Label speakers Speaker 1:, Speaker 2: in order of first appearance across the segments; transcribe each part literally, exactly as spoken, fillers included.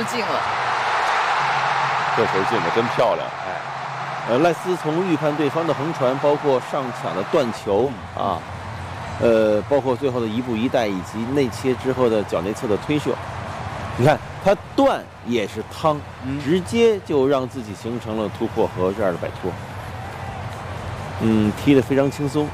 Speaker 1: 进了。
Speaker 2: 这球进的真漂亮，
Speaker 3: 哎，呃，赖斯从预判对方的横传，包括上抢的断球啊，呃，包括最后的一步一带以及内切之后的脚内侧的推射，你看他断也是趟，
Speaker 4: 嗯、
Speaker 3: 直接就让自己形成了突破和这样的摆脱，嗯，踢得非常轻松。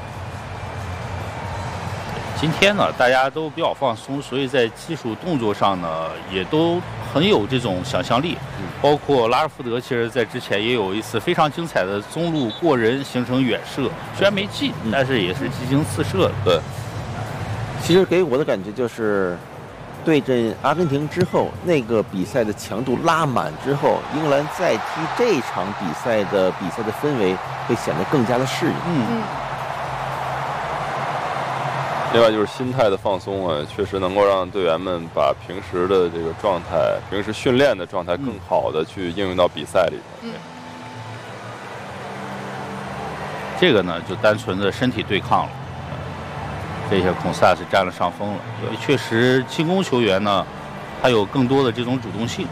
Speaker 4: 今天呢，大家都比较放松，所以在技术动作上呢，也都很有这种想象力。
Speaker 2: 嗯、
Speaker 4: 包括拉什福德，其实在之前也有一次非常精彩的中路过人形成远射，虽然没进，
Speaker 3: 嗯、
Speaker 4: 但是也是激情四射的。
Speaker 2: 对，
Speaker 3: 其实给我的感觉就是，对阵阿根廷之后，那个比赛的强度拉满之后，英格兰再踢这场比赛的比赛的氛围会显得更加的适应。
Speaker 4: 嗯。
Speaker 1: 嗯
Speaker 2: 另外就是心态的放松啊，确实能够让队员们把平时的这个状态、平时训练的状态更好的去应用到比赛里头。
Speaker 1: 嗯，
Speaker 4: 这个呢，就单纯的身体对抗了。这些孔萨是占了上风了，因为确实进攻球员呢，他有更多的这种主动性。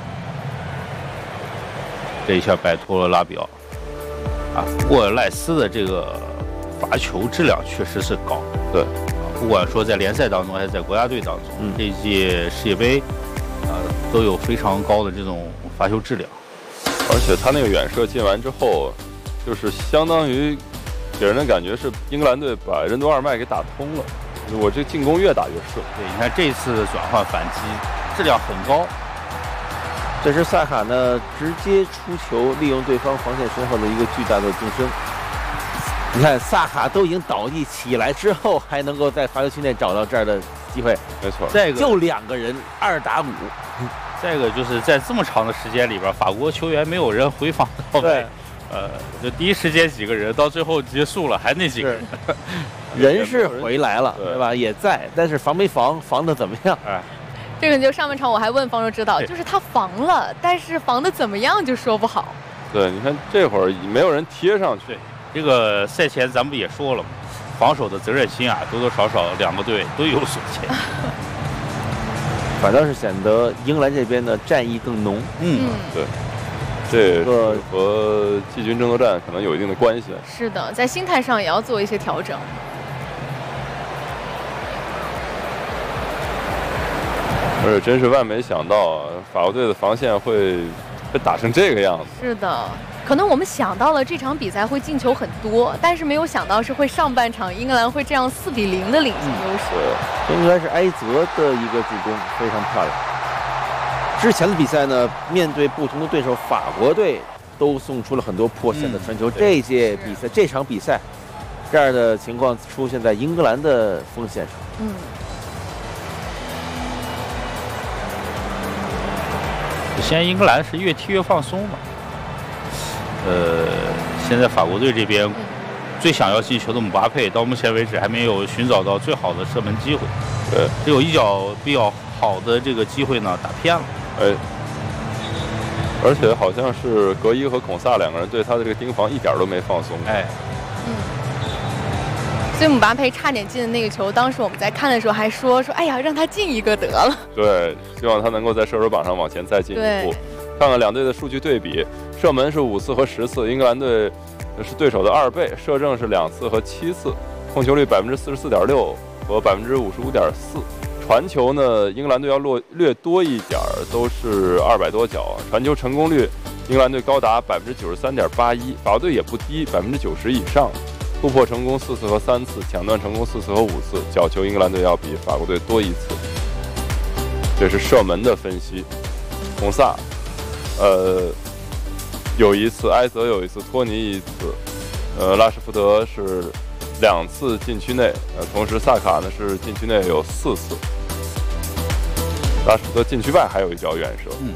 Speaker 4: 这一下摆脱了拉比奥，啊，不过赖斯的这个罚球质量确实是高。
Speaker 2: 对。
Speaker 4: 不管说在联赛当中还是在国家队当中，
Speaker 3: 嗯、
Speaker 4: 这届世界杯，呃，都有非常高的这种罚球质量。
Speaker 2: 而且他那个远射进完之后，就是相当于给人的感觉是英格兰队把任督二脉给打通了。我这进攻越打越顺。
Speaker 4: 对，你看这次的转换反击质量很高。
Speaker 3: 这时萨卡呢直接出球，利用对方防线身后的一个巨大的纵深。你看萨卡都已经倒地起来之后，还能够在罚球区内找到这儿的机会。
Speaker 2: 没错，
Speaker 4: 这个
Speaker 3: 就两个人二打五。
Speaker 4: 再一个就是在这么长的时间里边，法国球员没有人回防到位。呃，就第一时间几个人，到最后结束了还那几个人。
Speaker 3: 人是回来了，
Speaker 2: 对
Speaker 3: 对吧？也在，但是防没防，防的怎么样？
Speaker 4: 哎，
Speaker 1: 这个就上半场我还问方舟指导，就是他防了，但是防的怎么样就说不好。
Speaker 2: 对，你看这会儿没有人贴上去。
Speaker 4: 这个赛前咱们也说了嘛，防守的责任心啊，多多少少两个队都有所欠。
Speaker 3: 反倒是显得英格兰这边的战意更浓。
Speaker 4: 嗯，
Speaker 2: 对，这个和季军争夺战可能有一定的关系。
Speaker 1: 是的，在心态上也要做一些调整。
Speaker 2: 而且真是万没想到啊，法国队的防线会会打成这个样子。
Speaker 1: 是的。可能我们想到了这场比赛会进球很多，但是没有想到是会上半场英格兰会这样四比零的领先优势。
Speaker 3: 这应该是埃泽的一个助攻，非常漂亮。之前的比赛呢，面对不同的对手，法国队都送出了很多破线的传球。嗯、这届比赛，这场比赛，这样的情况出现在英格兰的锋线上。
Speaker 1: 嗯。
Speaker 4: 现在英格兰是越踢越放松嘛。呃，现在法国队这边最想要进球的姆巴佩，到目前为止还没有寻找到最好的射门机会。
Speaker 2: 对，
Speaker 4: 只有一脚比较好的这个机会呢，打偏了。
Speaker 2: 哎，而且好像是格伊和孔萨两个人对他的这个盯防一点都没放松。
Speaker 4: 哎，
Speaker 1: 嗯。所以姆巴佩差点进的那个球，当时我们在看的时候还说说，哎呀，让他进一个得了。
Speaker 2: 对，希望他能够在射手榜上往前再进一步。看看两队的数据对比。射门是五次和十次，英格兰队是对手的二倍；射正是两次和七次，控球率百分之四十四点六和百分之五十五点四。传球呢，英格兰队要略略多一点，都是二百多脚。传球成功率，英格兰队高达百分之九十三点八一，法国队也不低，百分之九十以上。突破成功四次和三次，抢断成功四次和五次，角球英格兰队要比法国队多一次。这是射门的分析。孔萨，呃。有一次，埃泽有一次，托尼一次，呃，拉什福德是两次禁区内，呃，同时萨卡呢是禁区内有四次，拉什福德禁区外还有一脚远射。
Speaker 4: 嗯，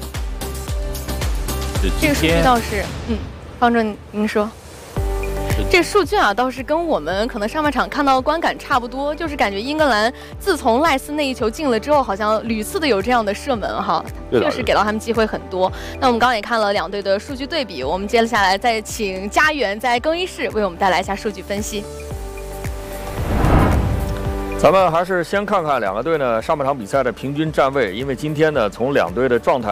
Speaker 1: 这个数据倒是，嗯，方正您说。这数据啊，倒是跟我们可能上半场看到的观感差不多，就是感觉英格兰自从赖斯那一球进了之后，好像屡次的有这样的射门哈，确实给到他们机会很多。那我们刚刚也看了两队的数据对比，我们接下来再请家园在更衣室为我们带来一下数据分析。
Speaker 5: 咱们还是先看看两个队呢上半场比赛的平均站位，因为今天呢从两队的状态